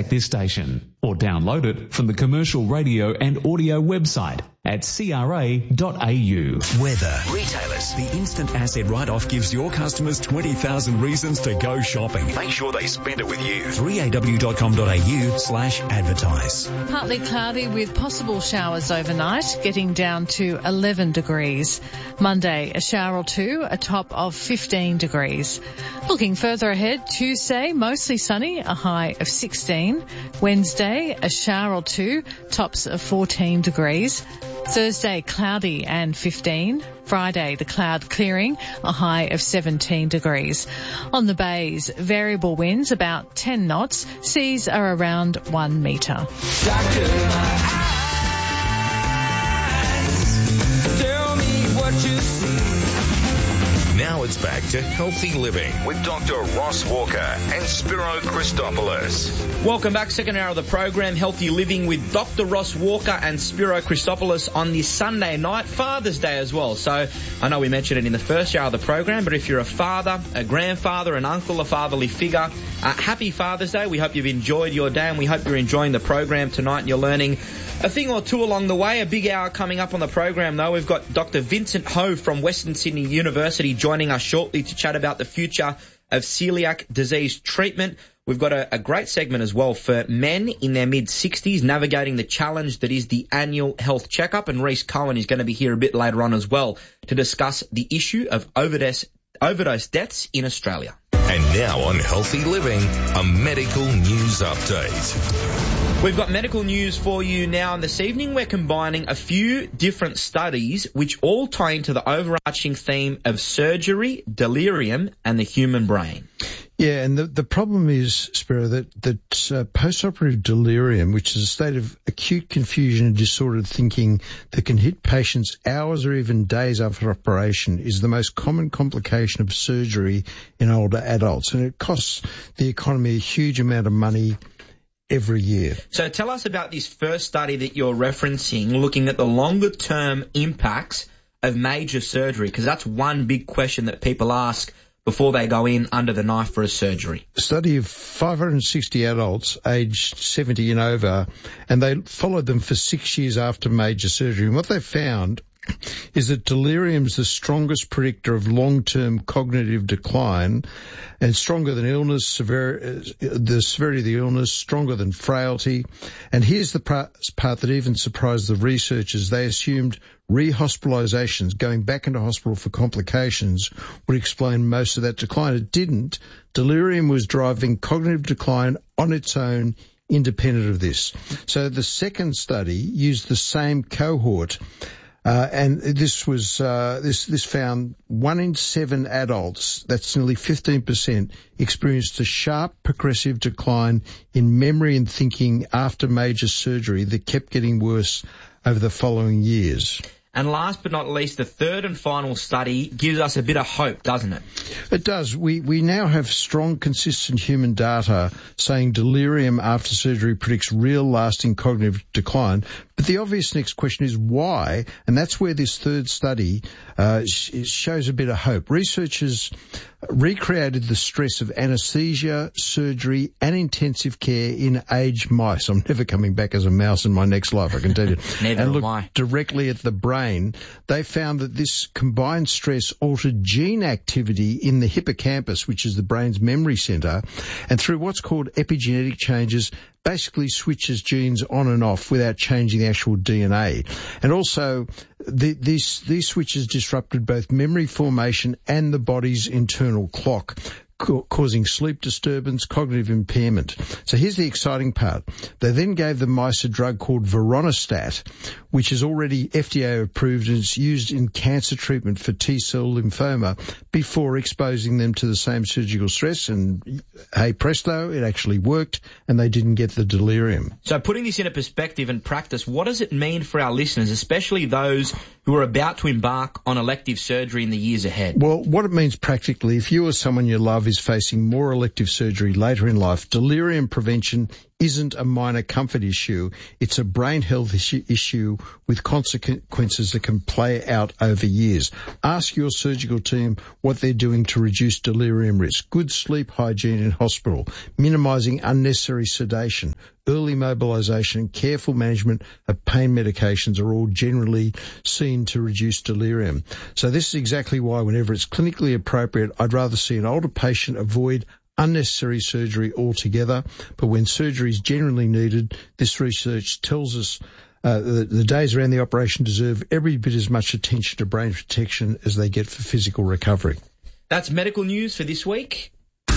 contact this station or download it from the commercial radio and audio website at cra.au. Weather. Retailers. The instant asset write-off gives your customers 20,000 reasons to go shopping. Make sure they spend it with you. 3aw.com.au/advertise. Partly cloudy with possible showers overnight, getting down to 11 degrees. Monday, a shower or two, a top of 15 degrees. Looking further ahead, Tuesday, mostly sunny, a high of 16. Wednesday, a shower or two, tops of 14 degrees. Thursday, cloudy and 15. Friday, the cloud clearing, a high of 17 degrees. On the bays, variable winds about 10 knots. Seas are around 1 metre. Doctor, my eyes, tell me what you see. Now it's back to Healthy Living with Dr. Ross Walker and Spiro Christopoulos. Welcome back. Second hour of the program, Healthy Living with Dr. Ross Walker and Spiro Christopoulos on this Sunday night, Father's Day as well. So I know we mentioned it in the first hour of the program, but if you're a father, a grandfather, an uncle, a fatherly figure, happy Father's Day. We hope you've enjoyed your day and we hope you're enjoying the program tonight and you're learning a thing or two along the way. A big hour coming up on the program though. We've got Dr. Vincent Ho from Western Sydney University joining us shortly to chat about the future of celiac disease treatment. We've got a great segment as well for men in their mid-60s navigating the challenge that is the annual health checkup, and Reece Cohen is going to be here a bit later on as well to discuss the issue of overdose deaths in Australia. And now on Healthy Living, a medical news update. We've got medical news for you now, and this evening we're combining a few different studies which all tie into the overarching theme of surgery, delirium, and the human brain. Yeah, and the problem is, Spiro, that post-operative delirium, which is a state of acute confusion and disordered thinking that can hit patients hours or even days after operation, is the most common complication of surgery in older adults, and it costs the economy a huge amount of money every year. So tell us about this first study that you're referencing, looking at the longer-term impacts of major surgery, because that's one big question that people ask before they go in under the knife for a surgery. A study of 560 adults aged 70 and over, and they followed them for 6 years after major surgery. And what they found is that delirium is the strongest predictor of long-term cognitive decline and stronger than illness, the severity of the illness, stronger than frailty. And here's the part that even surprised the researchers. They assumed rehospitalizations, going back into hospital for complications, would explain most of that decline. It didn't. Delirium was driving cognitive decline on its own, independent of this. So the second study used the same cohort, and this was this found 1 in 7 adults, that's nearly 15%, experienced a sharp progressive decline in memory and thinking after major surgery that kept getting worse over the following years. And last but not least, the third and final study gives us a bit of hope, doesn't it? It does. We now have strong, consistent human data saying delirium after surgery predicts real, lasting cognitive decline. But the obvious next question is why? And that's where this third study shows a bit of hope. Researchers recreated the stress of anesthesia, surgery, and intensive care in aged mice. I'm never coming back as a mouse in my next life, I can tell you. Neither and am I. looked directly at the brain. They found that this combined stress altered gene activity in the hippocampus, which is the brain's memory center, and through what's called epigenetic changes, basically switches genes on and off without changing the actual DNA. And also, these switches disrupted both memory formation and the body's internal clock, causing sleep disturbance, cognitive impairment. So here's the exciting part. They then gave the mice a drug called Voronostat, which is already FDA approved and it's used in cancer treatment for T-cell lymphoma, before exposing them to the same surgical stress. And hey presto, it actually worked and they didn't get the delirium. So putting this into perspective and practice, what does it mean for our listeners, especially those who are about to embark on elective surgery in the years ahead? Well, what it means practically, if you or someone you love is facing more elective surgery later in life, delirium prevention isn't a minor comfort issue. It's a brain health issue with consequences that can play out over years. Ask your surgical team what they're doing to reduce delirium risk. Good sleep hygiene in hospital, minimising unnecessary sedation, early mobilisation and careful management of pain medications are all generally seen to reduce delirium. So this is exactly why whenever it's clinically appropriate, I'd rather see an older patient avoid unnecessary surgery altogether. But when surgery is generally needed, this research tells us the days around the operation deserve every bit as much attention to brain protection as they get for physical recovery. That's medical news for this week.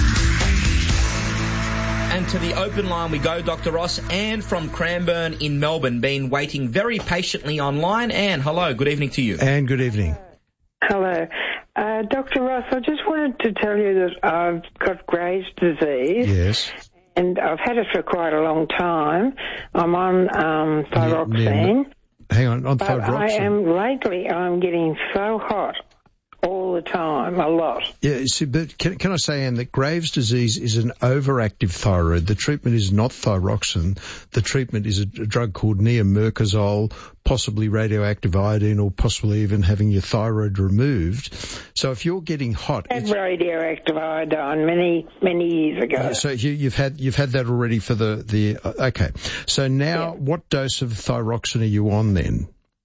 And to the open line we go, Dr. Ross. Anne from Cranbourne in Melbourne, been waiting very patiently online. Anne, hello, good evening to you. Anne, good evening. Hello. Dr. Ross, I just wanted to tell you that I've got Graves' disease. Yes. And I've had it for quite a long time. I'm on thyroxine. Hang on thyroxine. I'm getting so hot all the time, a lot. Yeah, see, but can I say, Anne, that Graves' disease is an overactive thyroid. The treatment is not thyroxine. The treatment is a drug called neomercazole, possibly radioactive iodine, or possibly even having your thyroid removed. So if you're getting hot... I had radioactive iodine many years ago. So you've had that already for the okay. So now, what dose of thyroxine are you on then?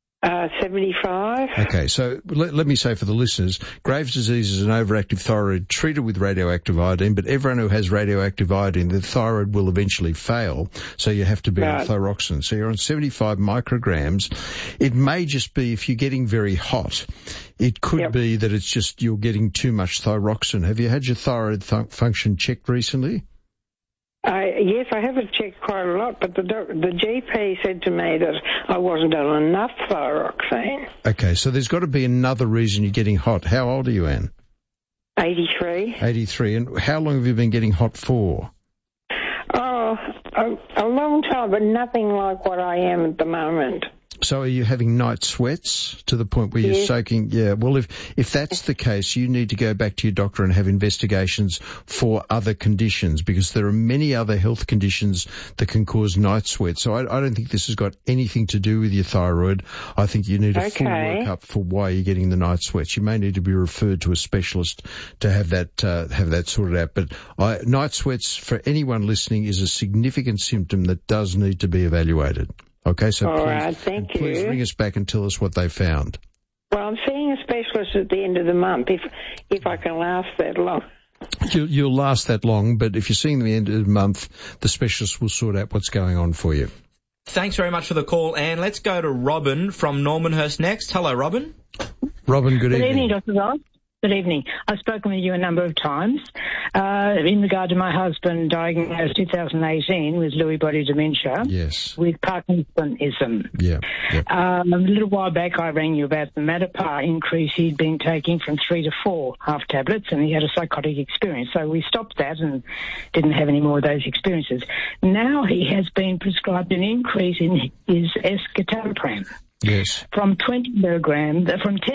75. Okay, so let me say for the listeners, Graves' disease is an overactive thyroid treated with radioactive iodine, but everyone who has radioactive iodine, the thyroid will eventually fail, so you have to be on thyroxine. So you're on 75 micrograms. It may just be if you're getting very hot. It could be that it's just you're getting too much thyroxine. Have you had your thyroid function checked recently? Yes, I have it checked quite a lot, but the GP said to me that I wasn't on enough thyroxine. Okay, so there's got to be another reason you're getting hot. How old are you, Anne? 83. 83. And how long have you been getting hot for? Oh, a long time, but nothing like what I am at the moment. So are you having night sweats to the point where you're soaking? Yeah. Well, if that's the case, you need to go back to your doctor and have investigations for other conditions, because there are many other health conditions that can cause night sweats. So I don't think this has got anything to do with your thyroid. I think you need a full workup for why you're getting the night sweats. You may need to be referred to a specialist to have that sorted out. But night sweats, for anyone listening, is a significant symptom that does need to be evaluated. Okay, so please ring us back and tell us what they found. Well, I'm seeing a specialist at the end of the month, if I can last that long. You'll last that long, but if you're seeing them at the end of the month, the specialist will sort out what's going on for you. Thanks very much for the call, Anne. Let's go to Robin from Normanhurst next. Hello, Robin. Robin, good evening. Good evening, Dr. Ross. Good evening. I've spoken with you a number of times in regard to my husband diagnosed 2018 with Lewy body dementia with Parkinsonism. Yeah. A little while back I rang you about the Matapar increase he'd been taking from 3 to 4 half tablets, and he had a psychotic experience. So we stopped that and didn't have any more of those experiences. Now he has been prescribed an increase in his escitalopram. Yes. From 10 milligrams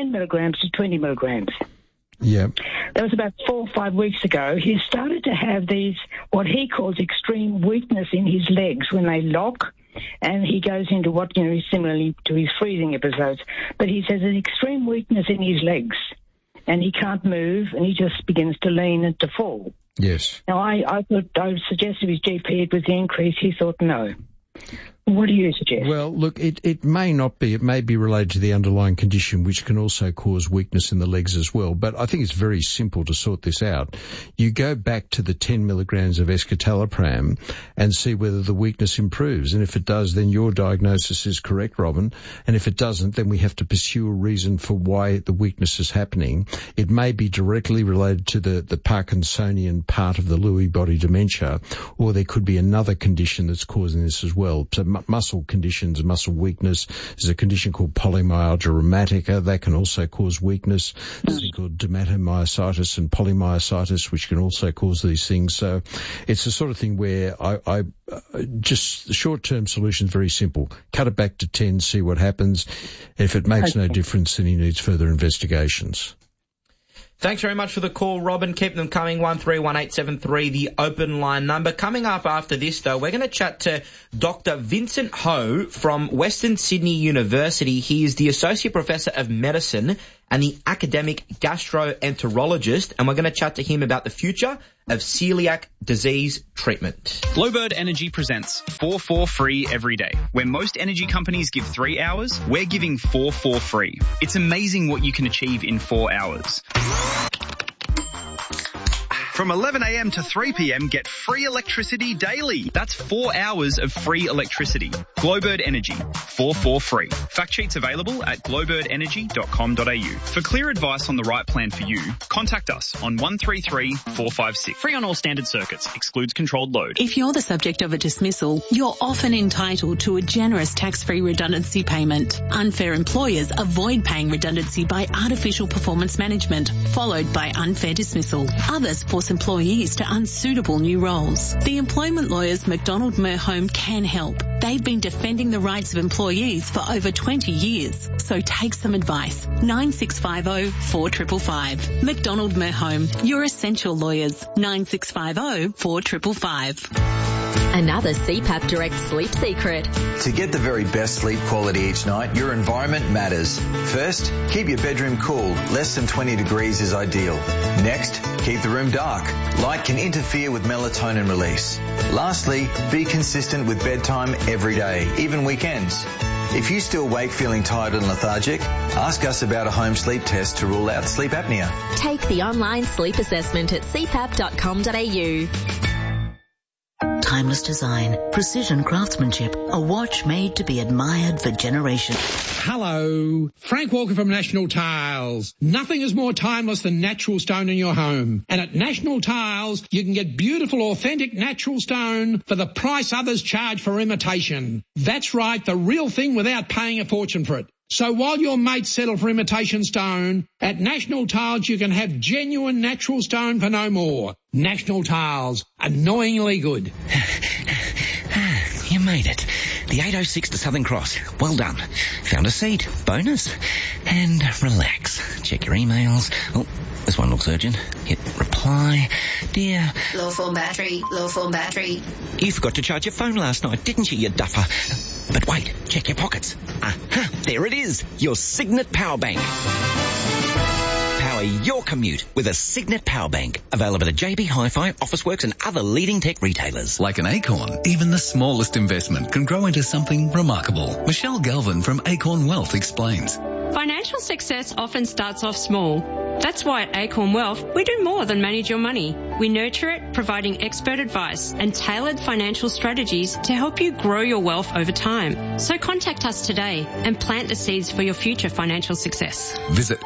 to 20 milligrams. Yeah. That was about 4 or 5 weeks ago. He started to have these, what he calls extreme weakness in his legs when they lock, and he goes into what, similarly to his freezing episodes. But he says there's extreme weakness in his legs, and he can't move, and he just begins to lean and to fall. Yes. Now, I suggested to his GP it was the increase. He thought no. What do you suggest? Well, look, it may not be. It may be related to the underlying condition, which can also cause weakness in the legs as well. But I think it's very simple to sort this out. You go back to the 10 milligrams of escitalopram and see whether the weakness improves. And if it does, then your diagnosis is correct, Robin. And if it doesn't, then we have to pursue a reason for why the weakness is happening. It may be directly related to the Parkinsonian part of the Lewy body dementia, or there could be another condition that's causing this as well. So muscle conditions, muscle weakness. There's a condition called polymyalgia rheumatica that can also cause weakness. There's a thing called dermatomyositis and polymyositis, which can also cause these things. So it's the sort of thing where I just the short-term solution is very simple. Cut it back to 10, see what happens. If it makes no difference, then he needs further investigations. Thanks very much for the call, Robin. Keep them coming. 131873, the open line number. Coming up after this, though, we're going to chat to Dr. Vincent Ho from Western Sydney University. He is the Associate Professor of Medicine and the academic gastroenterologist, and we're going to chat to him about the future of celiac disease treatment. Glowbird Energy presents 4 for free every day. Where most energy companies give 3 hours, we're giving 4 for free. It's amazing what you can achieve in 4 hours. From 11 a.m. to 3 p.m, get free electricity daily. That's 4 hours of free electricity. Glowbird Energy, 4 for free. Fact sheets available at glowbirdenergy.com.au. For clear advice on the right plan for you, contact us on 133 456. Free on all standard circuits. Excludes controlled load. If you're the subject of a dismissal, you're often entitled to a generous tax-free redundancy payment. Unfair employers avoid paying redundancy by artificial performance management, followed by unfair dismissal. Others force employees to unsuitable new roles. The employment lawyers McDonald Merhome can help. They've been defending the rights of employees for over 20 years. So take some advice. 9650 4555. McDonald Merhome, your essential lawyers. 9650 4555. Another CPAP Direct sleep secret. To get the very best sleep quality each night, your environment matters. First, keep your bedroom cool. Less than 20 degrees is ideal. Next, keep the room dark. Light can interfere with melatonin release. Lastly, be consistent with bedtime every day, even weekends. If you still wake feeling tired and lethargic, ask us about a home sleep test to rule out sleep apnea. Take the online sleep assessment at cpap.com.au. Timeless design, precision craftsmanship, a watch made to be admired for generations. Hello, Frank Walker from National Tiles. Nothing is more timeless than natural stone in your home. And at National Tiles, you can get beautiful, authentic natural stone for the price others charge for imitation. That's right, the real thing without paying a fortune for it. So while your mates settle for imitation stone, at National Tiles you can have genuine natural stone for no more. National Tiles, annoyingly good. You made it. The 806 to Southern Cross. Well done. Found a seat. Bonus. And relax. Check your emails. Oh, this one looks urgent. Hit reply. Dear. Low phone battery. Low phone battery. You forgot to charge your phone last night, didn't you duffer? But wait, check your pockets. Aha, there it is. Your Signet Power Bank. Power your commute with a Signet Power Bank. Available at JB Hi-Fi, Officeworks and other leading tech retailers. Like an acorn, even the smallest investment can grow into something remarkable. Michelle Galvin from Acorn Wealth explains. Financial success often starts off small. That's why at Acorn Wealth, we do more than manage your money. We nurture it, providing expert advice and tailored financial strategies to help you grow your wealth over time. So contact us today and plant the seeds for your future financial success. Visit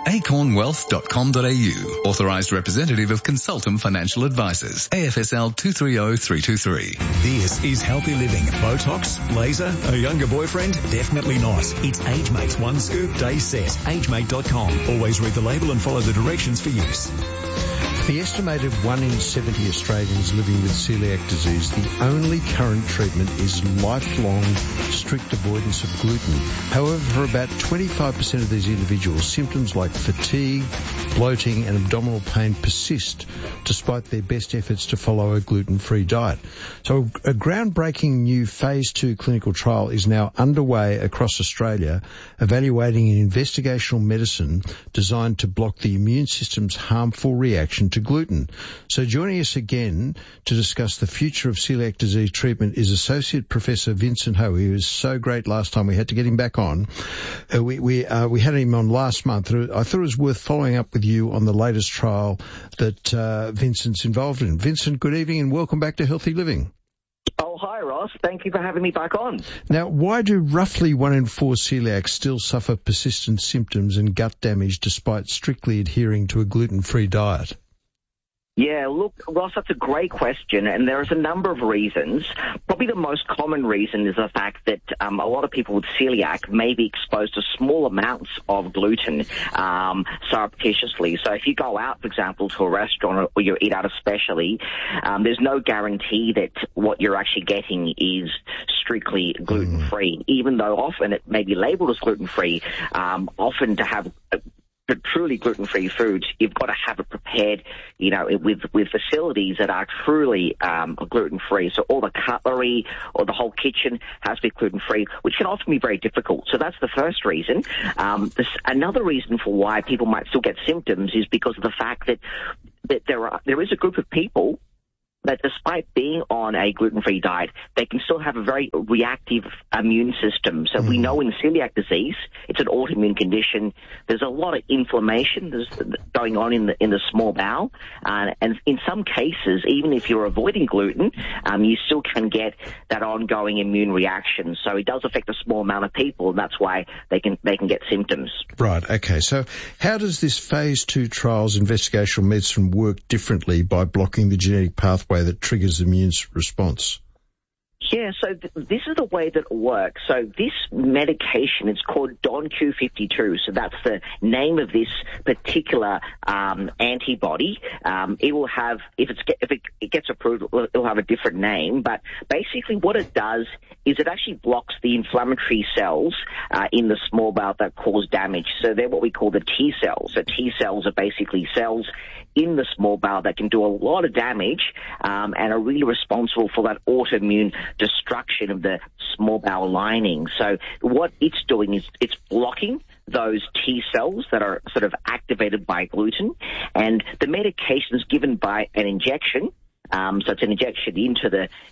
acornwealth.com.au. Authorised representative of Consultum Financial Advisors. AFSL 230323. This is Healthy Living. Botox? Laser? A younger boyfriend? Definitely not. It's AgeMate's One Scoop Day Set. AgeMate.com. Always read the label and follow the directions for use. The estimated 1 in 70 Australians living with celiac disease, the only current treatment is lifelong strict avoidance of gluten. However, for about 25% of these individuals, symptoms like fatigue, bloating and abdominal pain persist despite their best efforts to follow a gluten-free diet. So a groundbreaking new phase 2 clinical trial is now underway across Australia, evaluating an investigational medicine designed to block the immune system's harmful reaction to gluten. So joining us again to discuss the future of celiac disease treatment is Associate Professor Vincent Ho. He was so great last time we had to get him back on. We had him on last month. I thought it was worth following up with you on the latest trial that Vincent's involved in. Vincent, good evening and welcome back to Healthy Living. Oh, hi, Ross. Thank you for having me back on. Now, why do roughly 1 in 4 celiacs still suffer persistent symptoms and gut damage despite strictly adhering to a gluten-free diet? Yeah, look, Ross, that's a great question, and there's a number of reasons. Probably the most common reason is the fact that a lot of people with celiac may be exposed to small amounts of gluten surreptitiously. So if you go out, for example, to a restaurant or you eat out especially, there's no guarantee that what you're actually getting is strictly gluten-free, even though often it may be labeled as gluten-free. Often to have for truly gluten-free foods, you've got to have it prepared, with facilities that are truly gluten-free. So all the cutlery or the whole kitchen has to be gluten-free, which can often be very difficult. So that's the first reason. Another reason for why people might still get symptoms is because of the fact that there is a group of people that despite being on a gluten-free diet, they can still have a very reactive immune system. So we know in celiac disease, it's an autoimmune condition. There's a lot of inflammation going on in the small bowel. And in some cases, even if you're avoiding gluten, you still can get that ongoing immune reaction. So it does affect a small amount of people, and that's why they can get symptoms. Right, okay. So how does this phase 2 trials investigational medicine work differently by blocking the genetic pathway that triggers immune response? Yeah, so this is the way that it works. So this medication is called DonQ52. So that's the name of this particular antibody. It will have, if it gets approved, it'll have a different name. But basically, what it does is it actually blocks the inflammatory cells in the small bowel that cause damage. So they're what we call the T cells. So T cells are basically cells in the small bowel that can do a lot of damage and are really responsible for that autoimmune destruction of the small bowel lining. So what it's doing is it's blocking those T cells that are sort of activated by gluten, and the medication is given by an injection. So it's an injection into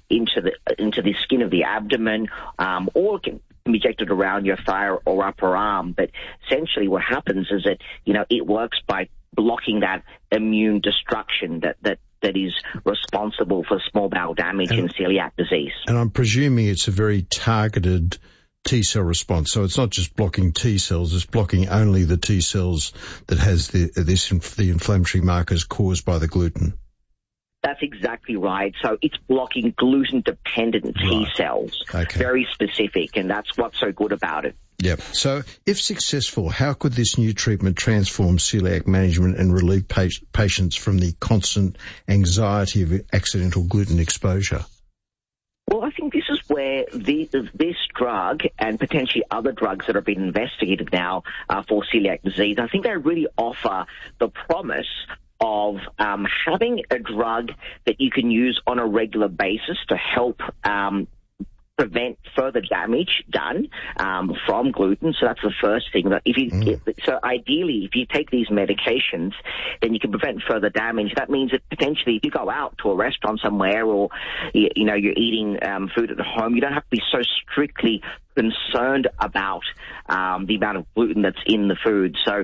the skin of the abdomen, or it can be injected around your thigh or upper arm. But essentially, what happens is that it works by blocking that immune destruction that is responsible for small bowel damage and celiac disease. And I'm presuming it's a very targeted T cell response. So it's not just blocking T cells, it's blocking only the T cells that has the inflammatory markers caused by the gluten. That's exactly right. So it's blocking gluten-dependent T cells. Okay. Very specific, and that's what's so good about it. Yep. So if successful, how could this new treatment transform celiac management and relieve patients from the constant anxiety of accidental gluten exposure? Well, I think this is where this drug and potentially other drugs that have been investigated now for celiac disease, I think they really offer the promise of having a drug that you can use on a regular basis to help prevent further damage done from gluten. So that's the first thing. That so ideally, if you take these medications, then you can prevent further damage. That means that potentially, if you go out to a restaurant somewhere, or you're eating food at home, you don't have to be so strictly concerned about the amount of gluten that's in the food. So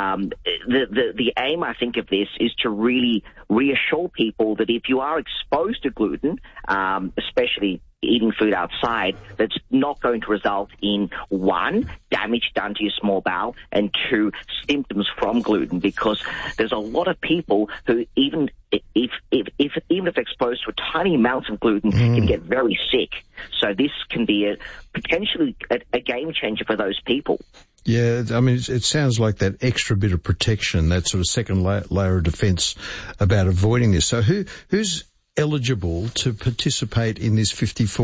the aim, I think, of this is to really reassure people that if you are exposed to gluten, especially eating food outside, that's not going to result in, 1, damage done to your small bowel, and 2, symptoms from gluten, because there's a lot of people who even if exposed to tiny amounts of gluten can get very sick. So this can be potentially a game changer for those people. Yeah, I mean, it sounds like that extra bit of protection, that sort of second layer of defence about avoiding this. So who's eligible to participate in this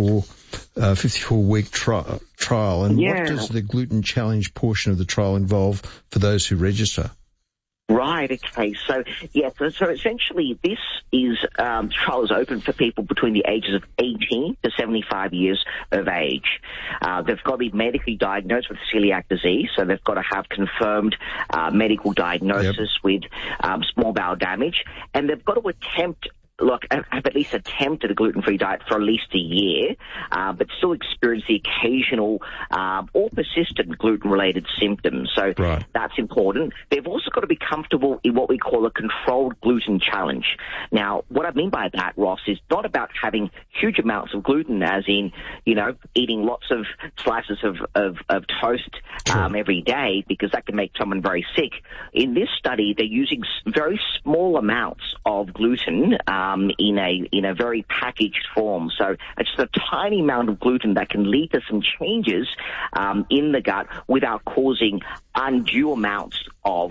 54-week trial, and what does the gluten challenge portion of the trial involve for those who register? Right, okay. So essentially this trial is open for people between the ages of 18 to 75 years of age. They've got to be medically diagnosed with celiac disease, so they've got to have confirmed medical diagnosis with small bowel damage, and they've got to have at least attempted a gluten-free diet for at least a year, but still experience the occasional or persistent gluten-related symptoms. So that's important. They've also got to be comfortable in what we call a controlled gluten challenge. Now, what I mean by that, Ross, is not about having huge amounts of gluten, as in, eating lots of slices of toast every day, because that can make someone very sick. In this study, they're using very small amounts of gluten in a very packaged form. So it's just a tiny amount of gluten that can lead to some changes in the gut without causing undue amounts of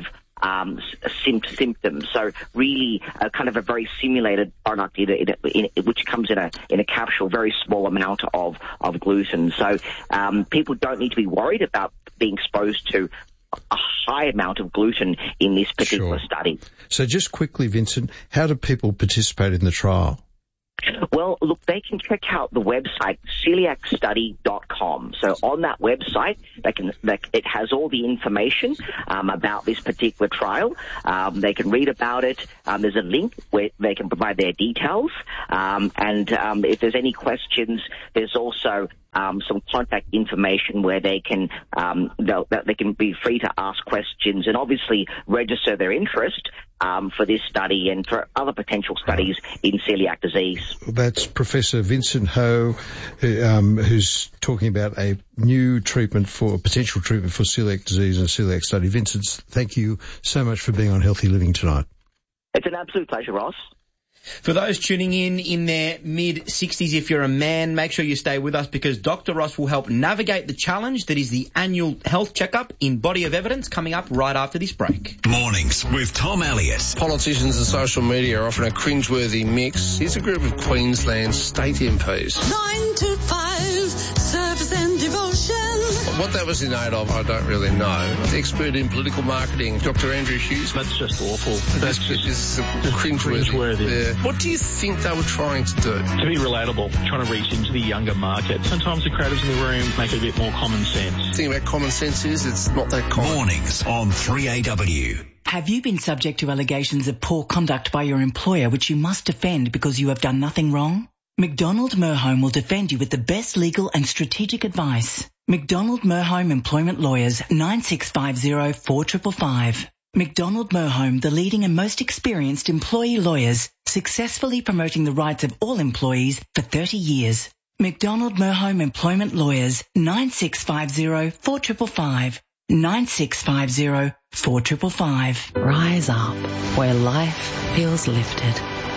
symptoms. So really kind of a very simulated product which comes in a capsule, very small amount of gluten. So people don't need to be worried about being exposed to a high amount of gluten in this particular study. So just quickly, Vincent, how do people participate in the trial? Well, look, they can check out the website celiacstudy.com. So on that website, it has all the information about this particular trial. They can read about it. There's a link where they can provide their details. And if there's any questions, there's also some contact information where they can be free to ask questions and obviously register their interest for this study and for other potential studies in celiac disease. That's Professor Vincent Ho, who's talking about a new potential treatment for celiac disease and celiac study. Vincent, thank you so much for being on Healthy Living tonight. It's an absolute pleasure, Ross. For those tuning in their mid-60s, if you're a man, make sure you stay with us because Dr. Ross will help navigate the challenge that is the annual health checkup in Body of Evidence coming up right after this break. Mornings with Tom Elliott. Politicians and social media are often a cringeworthy mix. Here's a group of Queensland state MPs. 9 to 5, service and devotion. What that was in aid of, I don't really know. Expert in political marketing, Dr. Andrew Hughes. That's just awful. That's just cringeworthy. Yeah. What do you think they were trying to do? To be relatable, trying to reach into the younger market. Sometimes the creatives in the room make it a bit more common sense. The thing about common sense is it's not that common. Mornings on 3AW. Have you been subject to allegations of poor conduct by your employer which you must defend because you have done nothing wrong? McDonald Merholm will defend you with the best legal and strategic advice. McDonald Merholm Employment Lawyers, 9650 4555. McDonald Merholm, the leading and most experienced employee lawyers, successfully promoting the rights of all employees for 30 years. McDonald Merholm Employment Lawyers, 9650 4555. 9650 4555. Rise up where life feels lifted,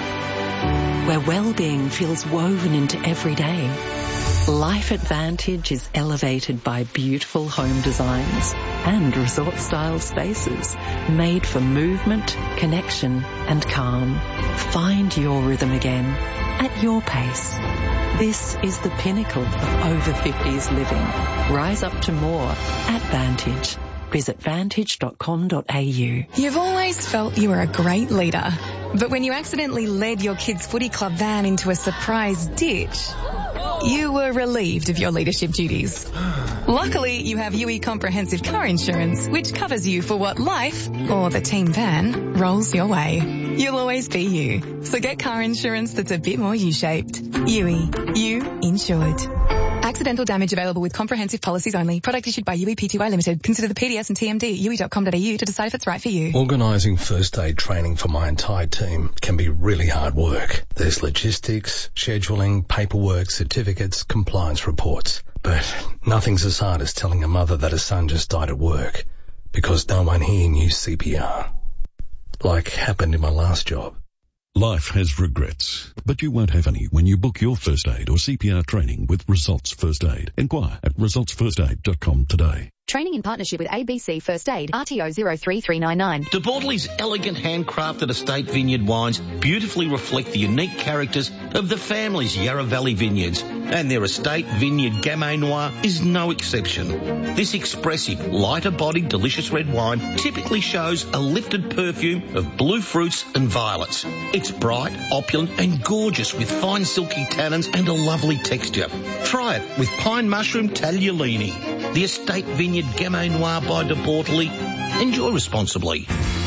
where well-being feels woven into every day. Life Advantage is elevated by beautiful home designs and resort-style spaces made for movement, connection and calm. Find your rhythm again at your pace. This is the pinnacle of over 50s living. Rise up to more at Vantage. Visit vantage.com.au. You've always felt you were a great leader, but when you accidentally led your kids' footy club van into a surprise ditch, you were relieved of your leadership duties. Luckily, you have UE Comprehensive Car Insurance, which covers you for what life, or the team van, rolls your way. You'll always be you. So get car insurance that's a bit more U-shaped. UE. You insured. Accidental damage available with comprehensive policies only. Product issued by UE Pty Limited. Consider the PDS and TMD UE.com.au to decide if it's right for you. Organising first aid training for my entire team can be really hard work. There's logistics, scheduling, paperwork, certificates, compliance reports. But nothing's as hard as telling a mother that her son just died at work because no one here knew CPR. Like happened in my last job. Life has regrets, but you won't have any when you book your first aid or CPR training with Results First Aid. Inquire at resultsfirstaid.com today. Training in partnership with ABC First Aid, RTO 03399. De Bortoli's elegant handcrafted estate vineyard wines beautifully reflect the unique characters of the family's Yarra Valley vineyards, and their estate vineyard Gamay Noir is no exception. This expressive, lighter-bodied, delicious red wine typically shows a lifted perfume of blue fruits and violets. It's bright, opulent and gorgeous with fine silky tannins and a lovely texture. Try it with pine mushroom tagliolini. The estate vineyard Gamay Noir by De Bortoli. Enjoy responsibly.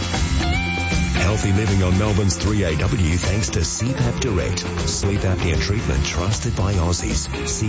Healthy living on Melbourne's 3AW thanks to CPAP Direct. Sleep apnea treatment trusted by Aussies.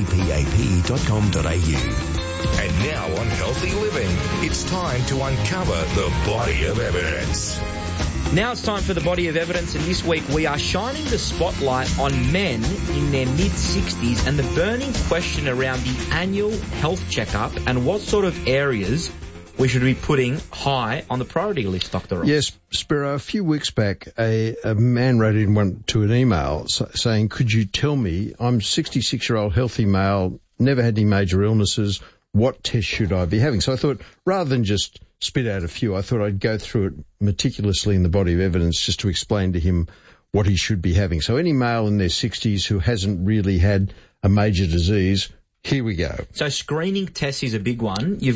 cpap.com.au. And now on Healthy Living, it's time to uncover the body of evidence. Now it's time for the body of evidence, and this week we are shining the spotlight on men in their mid-60s and the burning question around the annual health checkup and what sort of areas we should be putting high on the priority list, Dr. Ross. Yes, Spiro, a few weeks back, a man wrote in to an email saying, could you tell me, I'm a 66-year-old healthy male, never had any major illnesses, what test should I be having? So I thought, rather than just spit out a few, I thought I'd go through it meticulously in the body of evidence just to explain to him what he should be having. So any male in their 60s who hasn't really had a major disease, here we go. So screening tests is a big one. You've got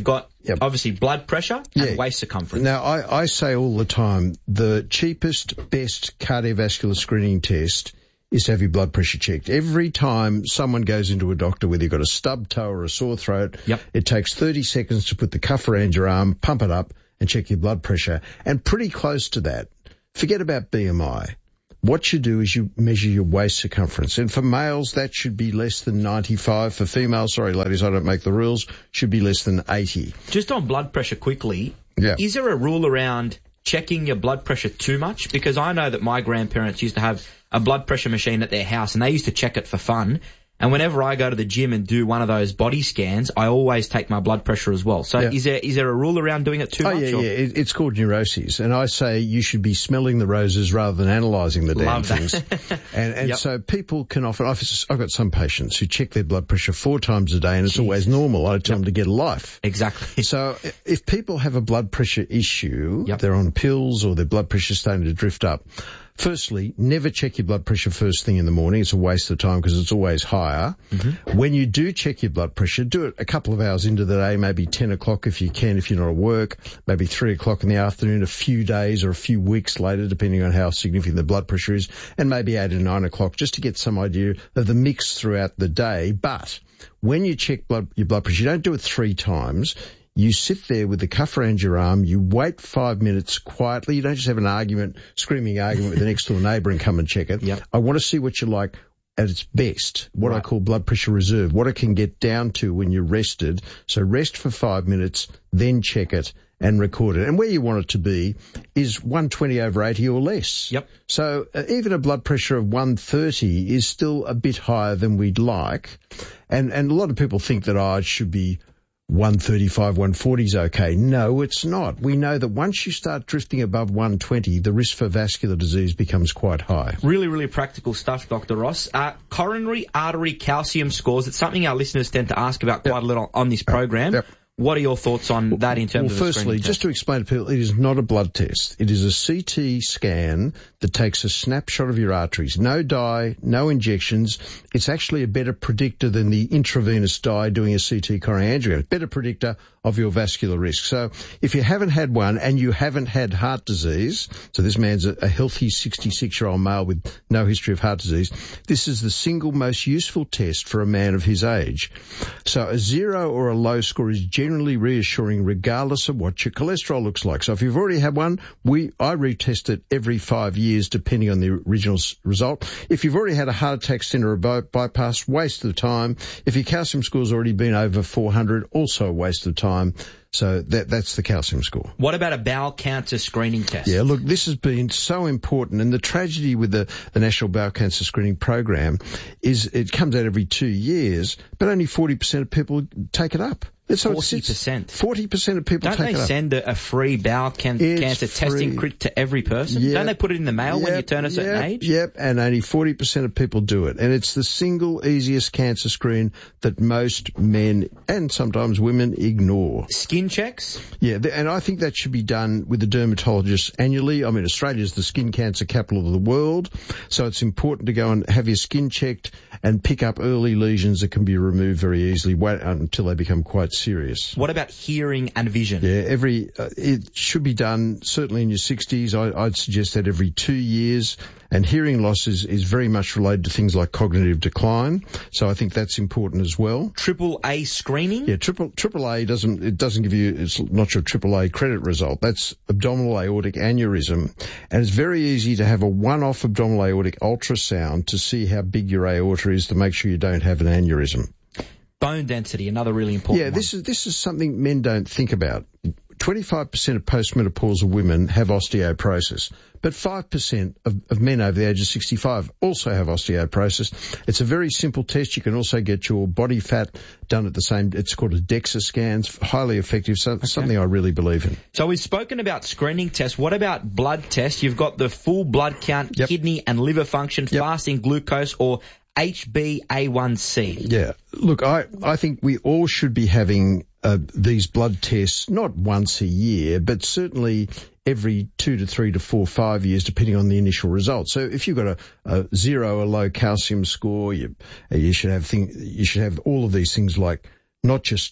Obviously, blood pressure and waist circumference. Now, I say all the time, the cheapest, best cardiovascular screening test is to have your blood pressure checked. Every time someone goes into a doctor, whether you've got a stub toe or a sore throat, it takes 30 seconds to put the cuff around your arm, pump it up, and check your blood pressure. And pretty close to that, forget about BMI. What you do is you measure your waist circumference. And for males, that should be less than 95. For females, sorry, ladies, I don't make the rules, should be less than 80. Just on blood pressure quickly, is there a rule around checking your blood pressure too much? Because I know that my grandparents used to have a blood pressure machine at their house, and they used to check it for fun. And whenever I go to the gym and do one of those body scans, I always take my blood pressure as well. So is there a rule around doing it too much? Yeah. It's called neuroses. And I say you should be smelling the roses rather than analysing the damn things. And so people can often, I've got some patients who check their blood pressure 4 times a day and it's always normal. I tell them to get a life. Exactly. So if people have a blood pressure issue, they're on pills or their blood pressure's starting to drift up, firstly, never check your blood pressure first thing in the morning. It's a waste of time because it's always higher. When you do check your blood pressure, do it a couple of hours into the day, maybe 10 o'clock if you can, if you're not at work, maybe 3 o'clock in the afternoon, a few days or a few weeks later, depending on how significant the blood pressure is, and maybe 8 or 9 o'clock, just to get some idea of the mix throughout the day. But when you check your blood pressure, you don't do it 3 times. You sit there with the cuff around your arm, you wait 5 minutes quietly. You don't just have an screaming argument with the next door neighbour and come and check it. I want to see what you're like at its best, what I call blood pressure reserve, what it can get down to when you're rested. So rest for 5 minutes, then check it and record it. And where you want it to be is 120/80 or less. So even a blood pressure of 130 is still a bit higher than we'd like. And a lot of people think that, it should be 135, 140 is okay. No, it's not. We know that once you start drifting above 120, the risk for vascular disease becomes quite high. Really, really practical stuff, Dr. Ross. Coronary artery calcium scores, it's something our listeners tend to ask about quite a little on this program. What are your thoughts on that in terms of the screening test? Just to explain to people, it is not a blood test. It is a CT scan that takes a snapshot of your arteries. No dye, no injections. It's actually a better predictor than the intravenous dye doing a CT coronary angiogram. Better predictor of your vascular risk. So if you haven't had one and you haven't had heart disease, so this man's a healthy 66-year-old male with no history of heart disease, this is the single most useful test for a man of his age. So a 0 or a low score is generally reassuring regardless of what your cholesterol looks like. So if you've already had one, I retest it every 5 years depending on the original result. If you've already had a heart attack, stent or a bypass, waste of time. If your calcium score's already been over 400, also a waste of time. So that's the calcium score. What about a bowel cancer screening test? Yeah, look, this has been so important, and the tragedy with the National Bowel Cancer Screening Program is it comes out every 2 years, but only 40% of people take it up. It's 40%. 40% of people take it up. Don't they send a free bowel cancer testing kit to every person? Don't they put it in the mail when you turn a certain age? And only 40% of people do it. And it's the single easiest cancer screen that most men and sometimes women ignore. Skin checks? Yeah, and I think that should be done with the dermatologist annually. I mean, Australia's the skin cancer capital of the world, so it's important to go and have your skin checked and pick up early lesions that can be removed very easily. Wait until they become quite serious. What about hearing and vision? Yeah, it should be done certainly in your 60s. I'd suggest that every 2 years. And hearing loss is very much related to things like cognitive decline. So I think that's important as well. AAA screening? Yeah, AAA doesn't give you, it's not your AAA credit result. That's abdominal aortic aneurysm. And it's very easy to have a one-off abdominal aortic ultrasound to see how big your aorta is to make sure you don't have an aneurysm. Bone density, another really important one. This is something men don't think about. 25% of postmenopausal women have osteoporosis, but 5% of men over the age of 65 also have osteoporosis. It's a very simple test. You can also get your body fat done at the same, it's called a DEXA scan. It's highly effective, something I really believe in. So we've spoken about screening tests. What about blood tests? You've got the full blood count, kidney and liver function, fasting glucose or HbA1c. Yeah. Look, I think we all should be having these blood tests, not once a year, but certainly every 2 to 3 to 4, 5 years, depending on the initial results. So if you've got a 0, a low calcium score, you should have all of these things like not just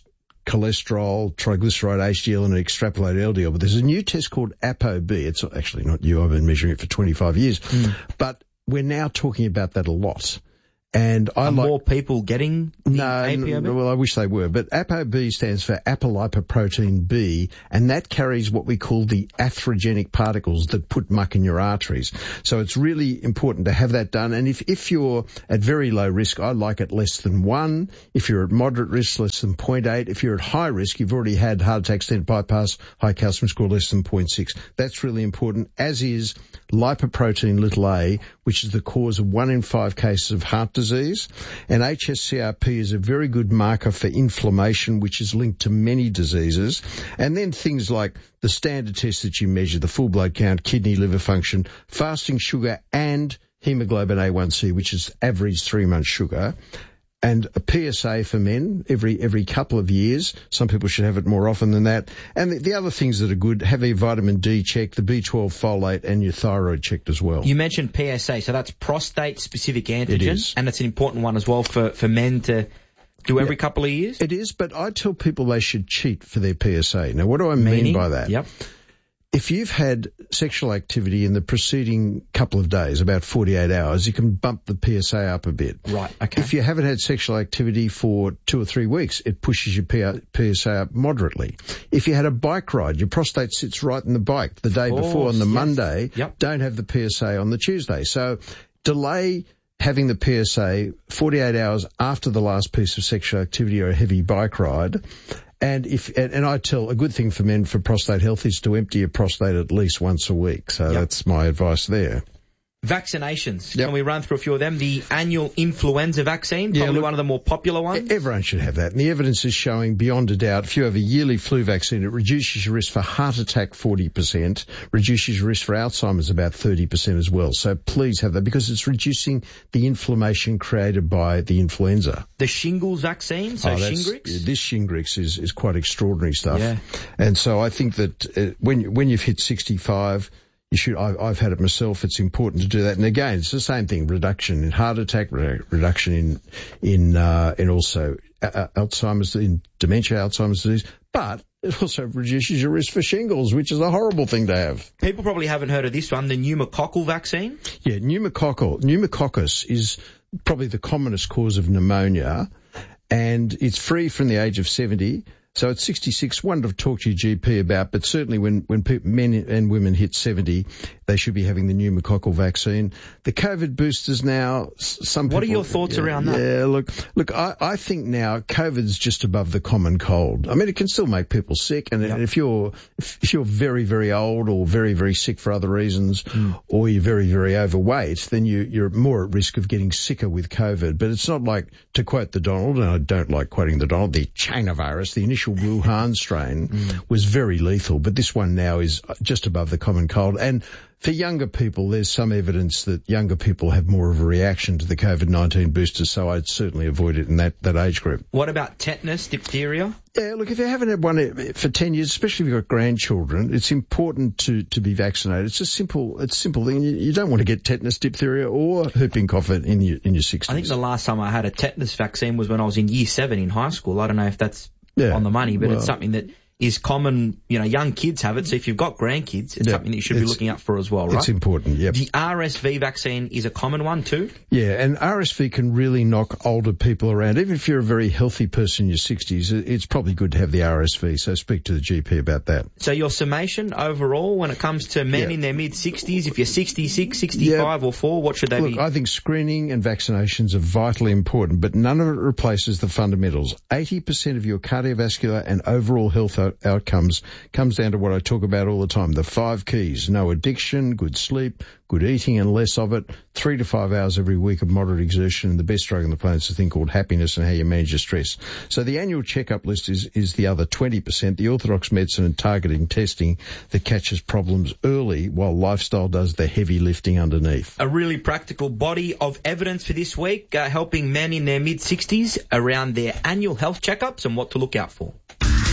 cholesterol, triglyceride, HDL, and extrapolate LDL. But there's a new test called ApoB. It's actually not new. I've been measuring it for 25 years. But we're now talking about that a lot. And more people getting ApoB? Well, I wish they were. But ApoB stands for apolipoprotein B, and that carries what we call the atherogenic particles that put muck in your arteries. So it's really important to have that done. And if you're at very low risk, I like it less than 1. If you're at moderate risk, less than 0.8. If you're at high risk, you've already had heart attack, stent bypass, high calcium score less than 0.6. That's really important, as is lipoprotein(a), which is the cause of 1 in 5 cases of heart disease. And HSCRP is a very good marker for inflammation, which is linked to many diseases. And then things like the standard tests that you measure, the full blood count, kidney, liver function, fasting sugar, and hemoglobin A1C, which is average 3-month sugar. And a PSA for men every couple of years. Some people should have it more often than that. And the other things that are good, have your vitamin D checked, the B12 folate, and your thyroid checked as well. You mentioned PSA, so that's prostate-specific antigen. It is. And it's an important one as well for men to do every couple of years? It is, but I tell people they should cheat for their PSA. Now, what do I mean by that? Yep. If you've had sexual activity in the preceding couple of days, about 48 hours, you can bump the PSA up a bit. Right, okay. If you haven't had sexual activity for 2 or 3 weeks, it pushes your PSA up moderately. If you had a bike ride, your prostate sits right in the bike the day before on the Monday. Yep. Don't have the PSA on the Tuesday. So delay having the PSA 48 hours after the last piece of sexual activity or a heavy bike ride. And I tell a good thing for men for prostate health is to empty your prostate at least once a week. So that's my advice there. Vaccinations. Can we run through a few of them? The annual influenza vaccine, probably one of the more popular ones. Everyone should have that. And the evidence is showing beyond a doubt, if you have a yearly flu vaccine, it reduces your risk for heart attack 40%, reduces your risk for Alzheimer's about 30% as well. So please have that because it's reducing the inflammation created by the influenza. The shingles vaccine, Shingrix? This Shingrix is quite extraordinary stuff. Yeah. And so I think that when you've hit 65, I've had it myself. It's important to do that. And again, it's the same thing: reduction in heart attack, reduction in also Alzheimer's, in dementia, Alzheimer's disease. But it also reduces your risk for shingles, which is a horrible thing to have. People probably haven't heard of this one, the pneumococcal vaccine. Yeah, pneumococcus is probably the commonest cause of pneumonia, and it's free from the age of 70. So at 66, one to talk to your GP about, but certainly when men and women hit 70, they should be having the pneumococcal vaccine. The COVID boosters now, What are your thoughts around that? Yeah, look, I think now COVID's just above the common cold. I mean, it can still make people sick, and if you're very, very old or very, very sick for other reasons, or you're very, very overweight, then you're more at risk of getting sicker with COVID. But it's not like, to quote the Donald, and I don't like quoting the Donald, the China virus, the initial Wuhan strain was very lethal, but this one now is just above the common cold. And for younger people, there's some evidence that younger people have more of a reaction to the COVID-19 boosters, so I'd certainly avoid it in that age group. What about tetanus, diphtheria? Yeah, look, if you haven't had one for 10 years, especially if you've got grandchildren, it's important to be vaccinated. It's a simple thing. You don't want to get tetanus, diphtheria, or whooping cough in your 60s. I think the last time I had a tetanus vaccine was when I was in year 7 in high school. I don't know if that's on the money, but it's something that is common. Young kids have it, so if you've got grandkids, it's something that you should be looking up for as well, right? It's important, yep. The RSV vaccine is a common one too? Yeah, and RSV can really knock older people around. Even if you're a very healthy person in your 60s, it's probably good to have the RSV, so speak to the GP about that. So your summation overall when it comes to men in their mid-60s, if you're 66, 65 or 4, what should they be? I think screening and vaccinations are vitally important, but none of it replaces the fundamentals. 80% of your cardiovascular and overall health outcomes comes down to what I talk about all the time, the 5 keys: no addiction, good sleep, good eating and less of it, 3 to 5 hours every week of moderate exertion, and the best drug on the planet is a thing called happiness and how you manage your stress. So the annual checkup list is the other 20%, the orthodox medicine and targeting testing that catches problems early while lifestyle does the heavy lifting underneath. A really practical body of evidence for this week, helping men in their mid-60s around their annual health checkups and what to look out for.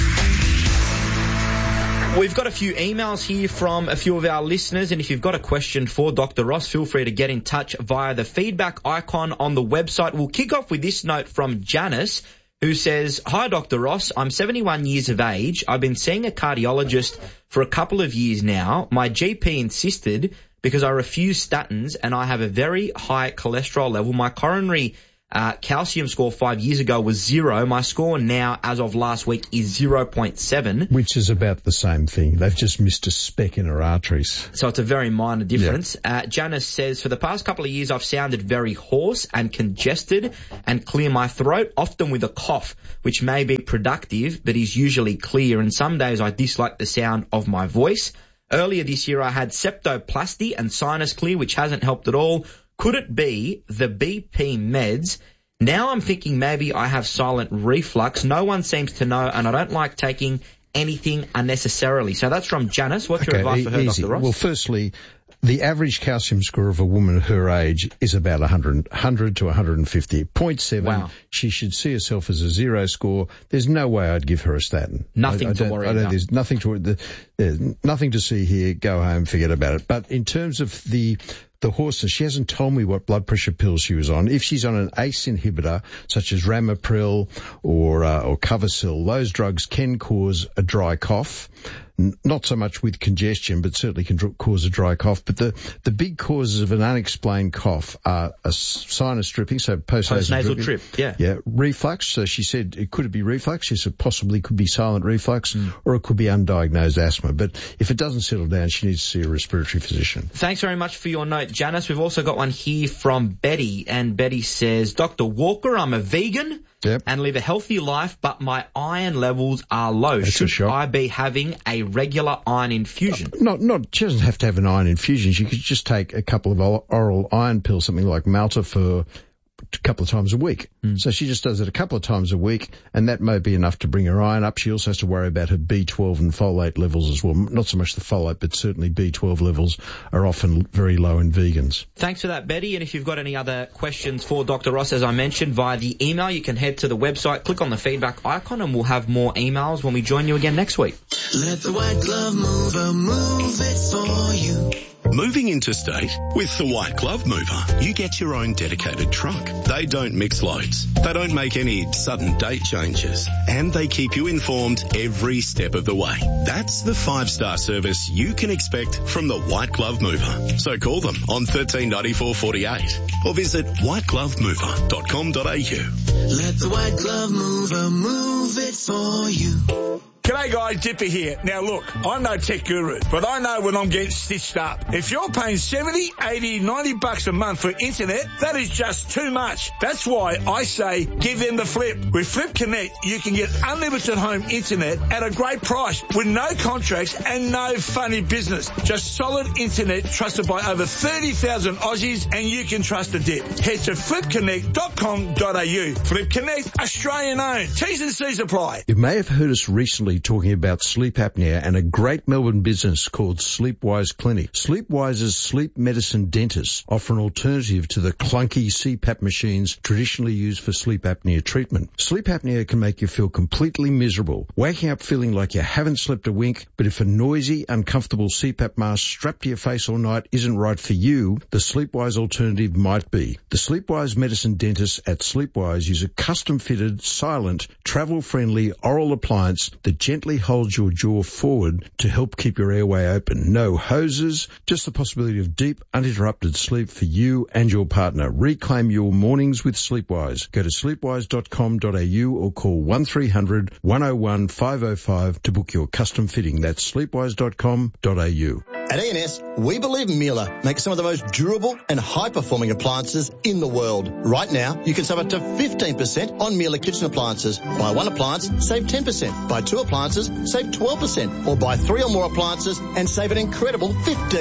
We've got a few emails here from a few of our listeners, and if you've got a question for Dr. Ross, feel free to get in touch via the feedback icon on the website. We'll kick off with this note from Janice, who says, "Hi, Dr. Ross. I'm 71 years of age. I've been seeing a cardiologist for a couple of years now. My GP insisted because I refuse statins and I have a very high cholesterol level. My coronary calcium score 5 years ago was 0. My score now, as of last week, is 0.7. Which is about the same thing. They've just missed a speck in her arteries. So it's a very minor difference. Janice says, for the past couple of years, I've sounded very hoarse and congested and clear my throat, often with a cough, which may be productive, but is usually clear. And some days I dislike the sound of my voice. Earlier this year, I had septoplasty and sinus clear, which hasn't helped at all. Could it be the BP meds? Now I'm thinking maybe I have silent reflux. No one seems to know, and I don't like taking anything unnecessarily." So that's from Janice. What's your advice for her, easy. Dr. Ross? Well, firstly, the average calcium score of a woman her age is about 100 to 150. 0.7. Wow. She should see herself as a 0 score. There's no way I'd give her a statin. Nothing to worry about. There's nothing to see here. Go home, forget about it. But in terms of the hoarseness, she hasn't told me what blood pressure pills she was on. If she's on an ACE inhibitor, such as Ramipril or Coversil, those drugs can cause a dry cough. Not so much with congestion, but certainly can cause a dry cough. But the big causes of an unexplained cough are a sinus dripping, so post-nasal drip, Yeah, reflux. So she said it could be reflux. She said possibly could be silent reflux, or it could be undiagnosed asthma. But if it doesn't settle down, she needs to see a respiratory physician. Thanks very much for your note, Janice. We've also got one here from Betty, and Betty says, "Dr. Walker, I'm a vegan. And live a healthy life, but my iron levels are low. Should I be having a regular iron infusion?" She doesn't have to have an iron infusion. She could just take a couple of oral iron pills, something like Malta, for a couple of times a week. So she just does it a couple of times a week, and that may be enough to bring her iron up. She also has to worry about her B12 and folate levels as well. Not so much the folate, but certainly B12 levels are often very low in vegans. Thanks for that, Betty. And if you've got any other questions for Dr. Ross, as I mentioned, via the email, you can head to the website, click on the feedback icon, and we'll have more emails when we join you again next week. Let the White Glove Mover move it for you. Moving interstate? With the White Glove Mover, you get your own dedicated truck. They don't mix loads. They don't make any sudden date changes. And they keep you informed every step of the way. That's the 5-star service you can expect from the White Glove Mover. So call them on 139448 or visit whiteglovemover.com.au. Let the White Glove Mover move it for you. G'day guys, Dipper here. Now look, I'm no tech guru, but I know when I'm getting stitched up. If you're paying 70, 80, 90 bucks a month for internet, that is just too much. That's why I say give them the flip. With Flip Connect, you can get unlimited home internet at a great price with no contracts and no funny business. Just solid internet trusted by over 30,000 Aussies, and you can trust a dip. Head to flipconnect.com.au. Flip Connect, Australian owned. T's and C's apply. You may have heard us recently talking about sleep apnea and a great Melbourne business called Sleepwise Clinic. Sleepwise's sleep medicine dentists offer an alternative to the clunky CPAP machines traditionally used for sleep apnea treatment. Sleep apnea can make you feel completely miserable, waking up feeling like you haven't slept a wink, but if a noisy, uncomfortable CPAP mask strapped to your face all night isn't right for you, the Sleepwise alternative might be. The Sleepwise medicine dentists at Sleepwise use a custom-fitted, silent, travel-friendly oral appliance that gently holds your jaw forward to help keep your airway open. No hoses, just the possibility of deep, uninterrupted sleep for you and your partner. Reclaim your mornings with Sleepwise. Go to sleepwise.com.au or call 1300 101 505 to book your custom fitting. That's sleepwise.com.au. At E&S, we believe Miele makes some of the most durable and high-performing appliances in the world. Right now, you can save up to 15% on Miele kitchen appliances. Buy one appliance, save 10%. Buy two appliances, save 12%. Or buy three or more appliances and save an incredible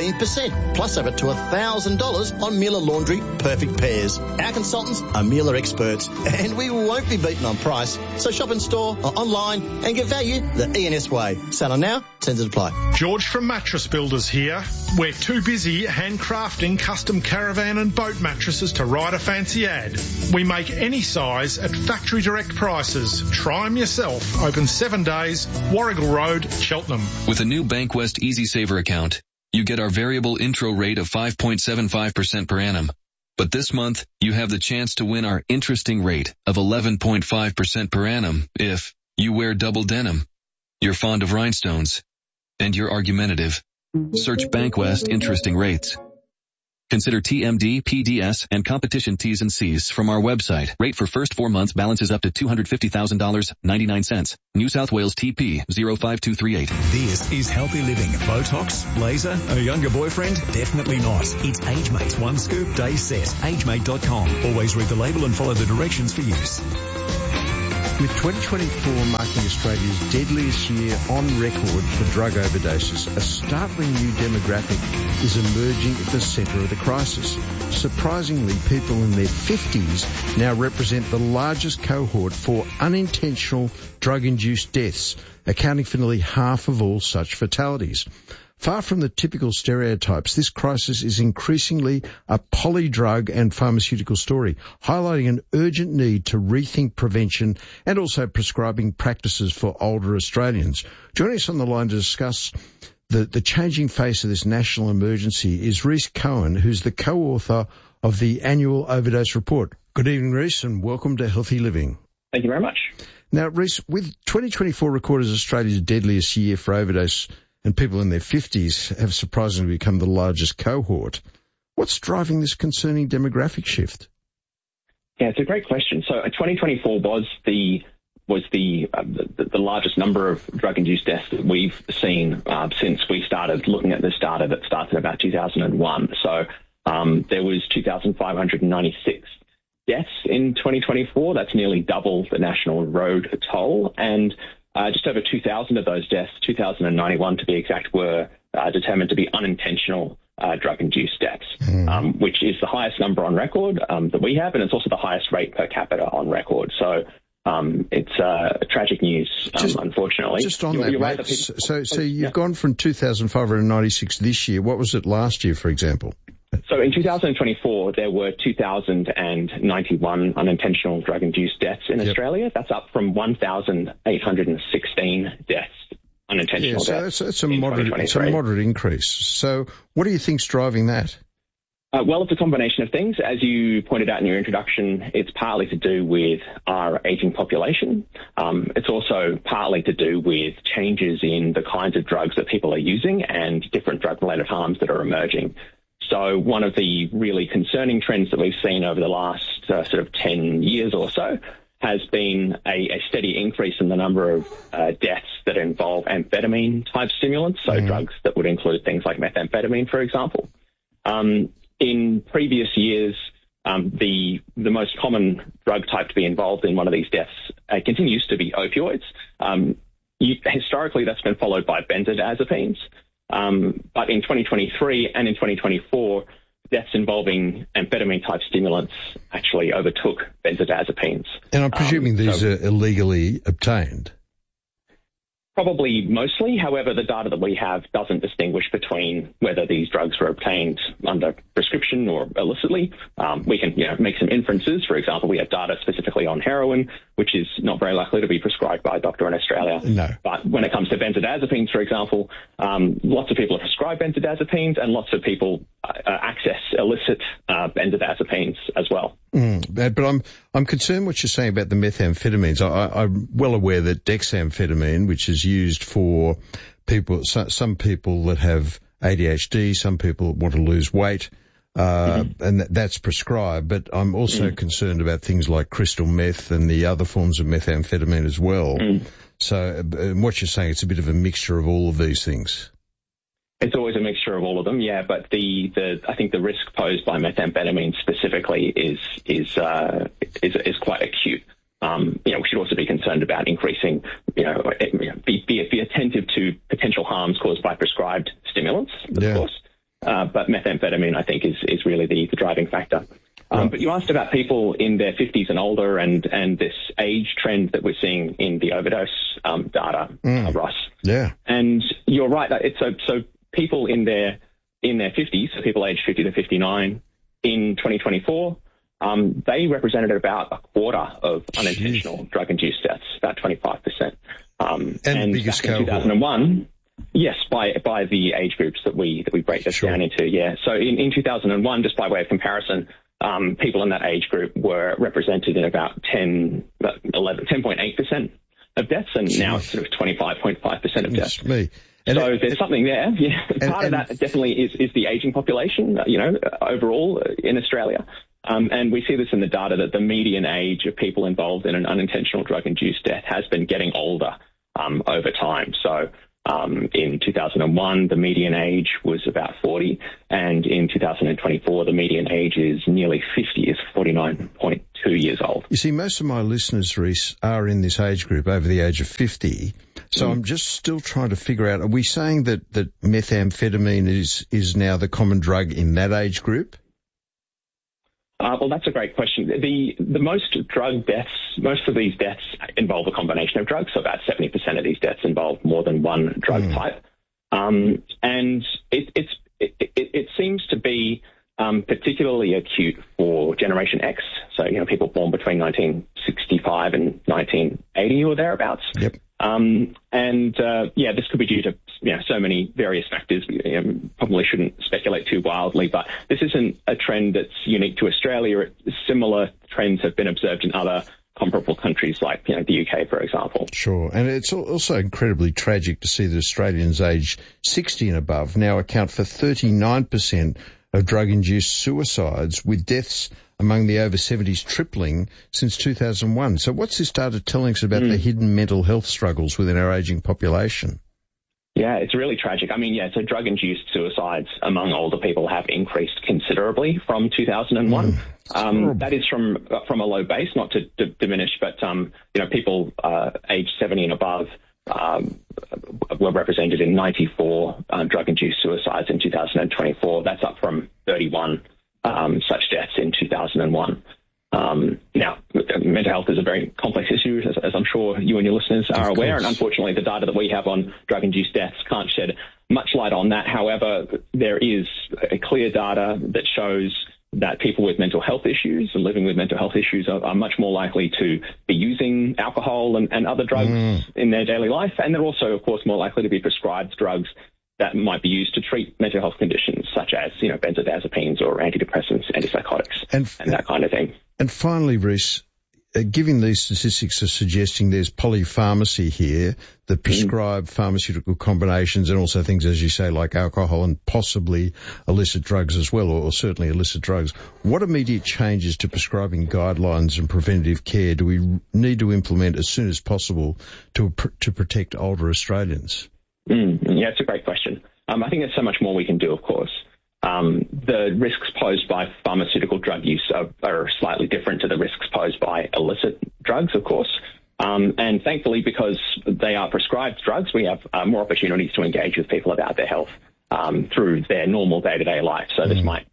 15%. Plus over to $1,000 on Miele Laundry Perfect Pairs. Our consultants are Miele experts, and we won't be beaten on price. So shop in store or online and get value the E&S way. Sale on now, terms apply. George from Mattress Builders here. We're too busy handcrafting custom caravan and boat mattresses to write a fancy ad. We make any size at factory direct prices. Try them yourself. Open 7 days, Warrigal Road, Cheltenham. With a new Bankwest Easy Saver account, you get our variable intro rate of 5.75% per annum. But this month, you have the chance to win our interesting rate of 11.5% per annum if you wear double denim, you're fond of rhinestones, and you're argumentative. Search Bankwest Interesting Rates. Consider TMD, PDS, and competition T's and C's from our website. Rate for first 4 months balances up to $250,000, 99 cents. New South Wales TP 05238. This is Healthy Living. Botox, laser, a younger boyfriend? Definitely not. It's AgeMate's One Scoop Day Set. AgeMate.com. Always read the label and follow the directions for use. With 2024 marking Australia's deadliest year on record for drug overdoses, a startling new demographic is emerging at the centre of the crisis. Surprisingly, people in their 50s now represent the largest cohort for unintentional drug-induced deaths, accounting for nearly half of all such fatalities. Far from the typical stereotypes, this crisis is increasingly a polydrug and pharmaceutical story, highlighting an urgent need to rethink prevention and also prescribing practices for older Australians. Joining us on the line to discuss the changing face of this national emergency is Rhys Cohen, who's the co-author of the annual overdose report. Good evening, Rhys, and welcome to Healthy Living. Thank you very much. Now, Rhys, with 2024 recorded as Australia's deadliest year for overdose, and people in their 50s have surprisingly become the largest cohort, what's driving this concerning demographic shift? Yeah, it's a great question. So 2024 was the largest number of drug-induced deaths that we've seen since we started looking at this data that starts in about 2001. So there was 2,596 deaths in 2024. That's nearly double the national road toll, and just over 2,000 of those deaths, 2,091 to be exact, were determined to be unintentional drug-induced deaths, which is the highest number on record that we have, and it's also the highest rate per capita on record. So it's tragic news, unfortunately. Just on that, right, so you've gone from 2,596 this year. What was it last year, for example? So in 2024, there were 2,091 unintentional drug-induced deaths in Australia. That's up from 1,816 deaths, unintentional deaths. It's a moderate increase. So what do you think's driving that? Well, it's a combination of things. As you pointed out in your introduction, it's partly to do with our aging population. It's also partly to do with changes in the kinds of drugs that people are using and different drug-related harms that are emerging. So one of the really concerning trends that we've seen over the last sort of 10 years or so has been a steady increase in the number of deaths that involve amphetamine-type stimulants, so drugs that would include things like methamphetamine, for example. In previous years, the most common drug type to be involved in one of these deaths continues to be opioids. Historically, that's been followed by benzodiazepines. But in 2023 and in 2024, deaths involving amphetamine-type stimulants actually overtook benzodiazepines. And I'm presuming these are illegally obtained? Probably mostly. However, the data that we have doesn't distinguish between whether these drugs were obtained under prescription or illicitly. We can make some inferences. For example, we have data specifically on heroin, which is not very likely to be prescribed by a doctor in Australia. No. But when it comes to benzodiazepines, for example, lots of people are prescribed benzodiazepines and lots of people access illicit benzodiazepines as well. But I'm concerned what you're saying about the methamphetamines. I'm well aware that dexamphetamine, which is used for people, some people that have ADHD, some people that want to lose weight, and that's prescribed. But I'm also concerned about things like crystal meth and the other forms of methamphetamine as well. So what you're saying, it's a bit of a mixture of all of these things. It's always a mixture of all of them, yeah. But I think the risk posed by methamphetamine specifically is quite acute. We should also be concerned about increasing, be attentive to potential harms caused by prescribed stimulants, of course. But methamphetamine, I think, is really the driving factor. But you asked about people in their 50s and older and this age trend that we're seeing in the overdose data, Ross. Yeah. And you're right. So people in their 50s, so people aged 50 to 59 in 2024, they represented about a quarter of unintentional drug-induced deaths, about 25%. And biggest back in 2001, yes, by the age groups that we break this down into, yeah. So in 2001, just by way of comparison, people in that age group were represented in about 10.8% of deaths, and now it's sort of 25.5% of deaths. So there's something there. Yeah, part of that definitely is the aging population, overall in Australia. And we see this in the data that the median age of people involved in an unintentional drug-induced death has been getting older over time. So in 2001, the median age was about 40, and in 2024, the median age is nearly 50, is 49.2 years old. You see, most of my listeners, Rhys, are in this age group, over the age of 50. So I'm just still trying to figure out, are we saying that methamphetamine is now the common drug in that age group? Well, that's a great question. The most drug deaths, most of these deaths involve a combination of drugs. So about 70% of these deaths involve more than one drug type. And it seems to be particularly acute for Generation X. So, people born between 1965 and 1980 or thereabouts. Yep. This could be due to so many various factors. Probably shouldn't speculate too wildly, but this isn't a trend that's unique to Australia. Similar trends have been observed in other comparable countries like the UK, for example. Sure, and it's also incredibly tragic to see that Australians aged 60 and above now account for 39% of drug-induced suicides, with deaths among the over 70s tripling since 2001. So what's this data telling us about the hidden mental health struggles within our ageing population? Yeah, it's really tragic. So drug-induced suicides among older people have increased considerably from 2001. That is from a low base, not to diminish, but people aged 70 and above were represented in 94 drug-induced suicides in 2024. That's up from 31 such deaths in 2001. Now, mental health is a very complex issue, as I'm sure you and your listeners are aware, and unfortunately the data that we have on drug-induced deaths can't shed much light on that. However, there is a clear data that shows that people with mental health issues and living with mental health issues are much more likely to be using alcohol and other drugs in their daily life, and they're also, of course, more likely to be prescribed drugs that might be used to treat mental health conditions, such as, benzodiazepines or antidepressants, antipsychotics, and that kind of thing. And finally, Rhys, given these statistics are suggesting there's polypharmacy here that prescribe pharmaceutical combinations and also things, as you say, like alcohol and possibly illicit drugs as well, or certainly illicit drugs. What immediate changes to prescribing guidelines and preventative care do we need to implement as soon as possible to protect older Australians? Yeah, it's a great question. I think there's so much more we can do, of course. The risks posed by pharmaceutical drug use are slightly different to the risks posed by illicit drugs, of course. And thankfully, because they are prescribed drugs, we have more opportunities to engage with people about their health through their normal day-to-day life. So this might,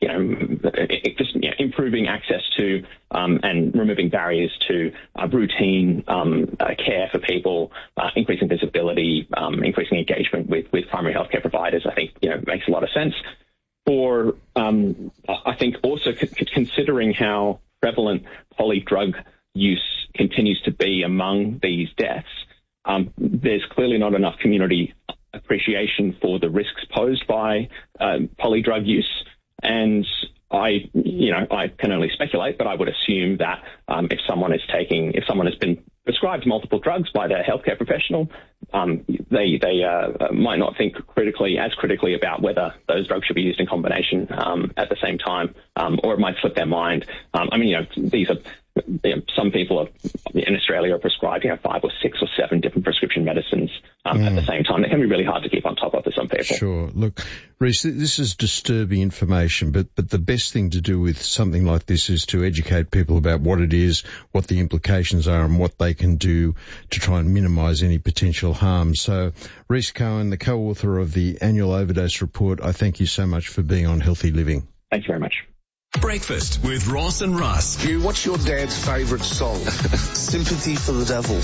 improving access to and removing barriers to routine care for people, increasing visibility, increasing engagement with primary healthcare providers, I think, makes a lot of sense. Or I think also considering how prevalent polydrug use continues to be among these deaths, there's clearly not enough community appreciation for the risks posed by polydrug use. And I can only speculate, but I would assume that if someone has been prescribed multiple drugs by their healthcare professional, they might not think as critically about whether those drugs should be used in combination at the same time, or it might slip their mind. These are some people in Australia are prescribed 5 or 6 or 7 different prescription medicines at the same time. It can be really hard to keep on top of for some people. Sure. Look, Rhys, this is disturbing information, but the best thing to do with something like this is to educate people about what it is, what the implications are, and what they can do to try and minimise any potential harm. So, Rhys Cohen, the co-author of the Annual Overdose Report, I thank you so much for being on Healthy Living. Thank you very much. Breakfast with Ross and Russ. What's your dad's favourite song? Sympathy for the Devil.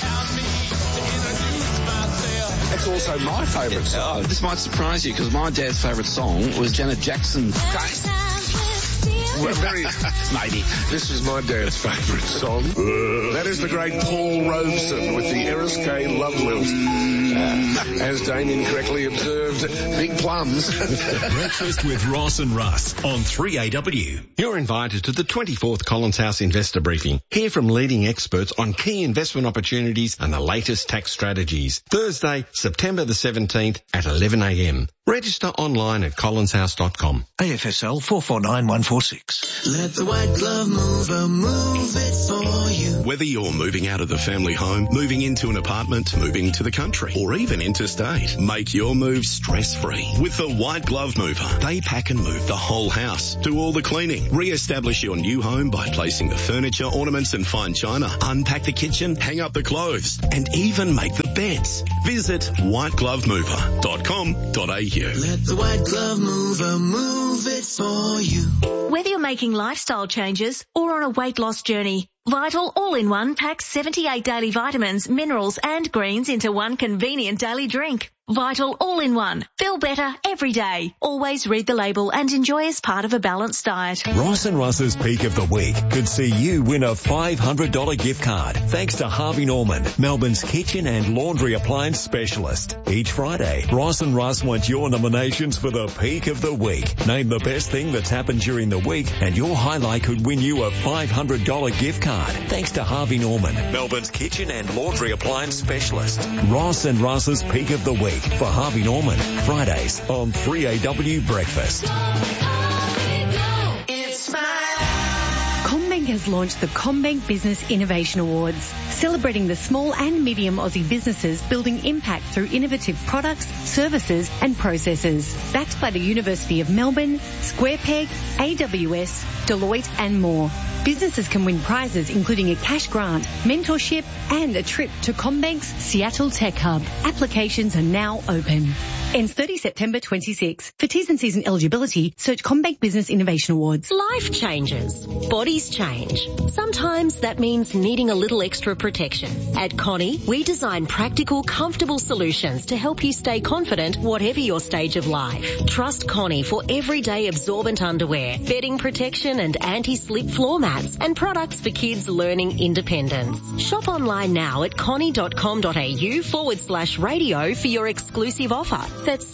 That's also my favourite song. This might surprise you because my dad's favourite song was Janet Jackson. Maybe. This is my dad's favourite song. That is the great Paul Robeson with the Eriskay Love Lilt. As Damien correctly observed, big plums. Breakfast with Ross and Russ on 3AW. You're invited to the 24th Collins House Investor Briefing. Hear from leading experts on key investment opportunities and the latest tax strategies. Thursday, September the 17th at 11 a.m. Register online at collinshouse.com. AFSL 449146. Let the white glove mover move it for you. Whether you're moving out of the family home, moving into an apartment, moving to the country, or even interstate, make your move stress-free with the White Glove Mover. They pack and move the whole house, do all the cleaning, re-establish your new home by placing the furniture, ornaments and fine china, unpack the kitchen, hang up the clothes, and even make the beds. Visit whiteglovemover.com.au. Let the white glove mover move it for you. Whether you're making lifestyle changes or on a weight loss journey, Vital All-in-One packs 78 daily vitamins, minerals and greens into one convenient daily drink. Vital All-in-One. Feel better every day. Always read the label and enjoy as part of a balanced diet. Ross and Russ's Peak of the Week could see you win a $500 gift card thanks to Harvey Norman, Melbourne's kitchen and laundry appliance specialist. Each Friday, Ross and Russ want your nominations for the Peak of the Week. Name the best thing that's happened during the week and your highlight could win you a $500 gift card thanks to Harvey Norman, Melbourne's kitchen and laundry appliance specialist. Ross and Russ's Peak of the Week for Harvey Norman, Fridays on 3AW Breakfast. CommBank has launched the CommBank Business Innovation Awards, celebrating the small and medium Aussie businesses building impact through innovative products, services and processes. Backed by the University of Melbourne, SquarePeg, AWS, Deloitte and more. Businesses can win prizes including a cash grant, mentorship and a trip to CommBank's Seattle Tech Hub. Applications are now open. Ends 30 September 26. For T's and C's and eligibility, search CommBank Business Innovation Awards. Life changes. Bodies change. Sometimes that means needing a little extra protection. At Connie, we design practical, comfortable solutions to help you stay confident whatever your stage of life. Trust Connie for everyday absorbent underwear, bedding protection and anti-slip floor mats, and products for kids learning independence. Shop online now at connie.com.au/radio for your exclusive offer. That's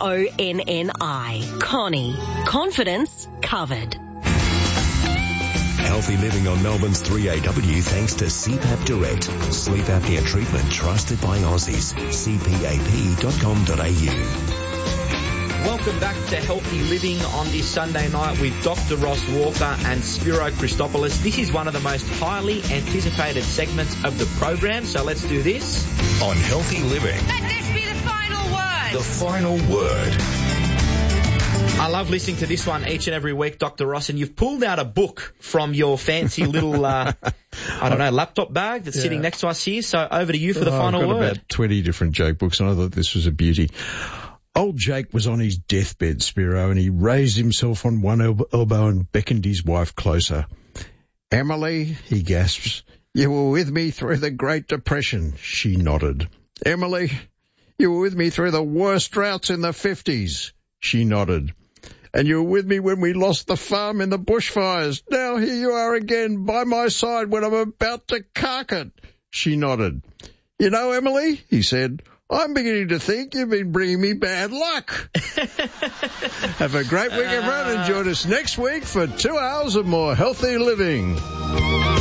CONNI. Connie. Confidence covered. Healthy living on Melbourne's 3AW thanks to CPAP Direct. Sleep apnea treatment trusted by Aussies. cpap.com.au. Welcome back to Healthy Living on this Sunday night with Dr. Ross Walker and Spiro Christopoulos. This is one of the most highly anticipated segments of the program, so let's do this. On Healthy Living. Let this be the final word. The final word. I love listening to this one each and every week, Dr. Ross, and you've pulled out a book from your fancy little, laptop bag that's sitting next to us here. So over to you for the final word. I've got about 20 different joke books, and I thought this was a beauty. Old Jake was on his deathbed, Spiro, and he raised himself on one elbow and beckoned his wife closer. Emily, he gasps, you were with me through the Great Depression. She nodded. Emily, you were with me through the worst droughts in the 50s. She nodded. And you were with me when we lost the farm in the bushfires. Now here you are again by my side when I'm about to cark it. She nodded. You know, Emily, he said, I'm beginning to think you've been bringing me bad luck. Have a great week, everyone, and join us next week for 2 hours of more healthy living.